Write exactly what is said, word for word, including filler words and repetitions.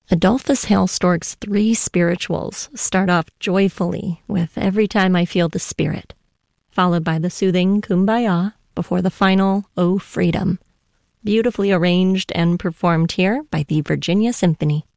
Adolphus Hailstork's three spirituals start off joyfully with Every Time I Feel the Spirit, followed by the soothing Kumbaya before the final Oh Freedom, beautifully arranged and performed here by the Virginia Symphony.